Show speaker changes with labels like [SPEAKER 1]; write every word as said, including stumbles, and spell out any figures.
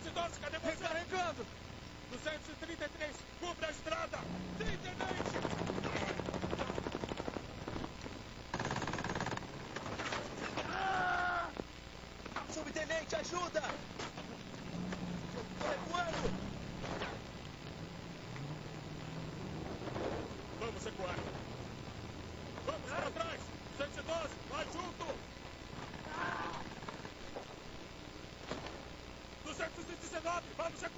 [SPEAKER 1] e doze, cadê você?
[SPEAKER 2] Recarregando!
[SPEAKER 1] duzentos e trinta e três, cubra a estrada! Sim, tenente!
[SPEAKER 2] Subtenente, ajuda! Tô recuando!
[SPEAKER 1] Vamos recuar. Vamos para trás! duzentos e doze, vai junto! duzentos e dezenove, vamos recuar!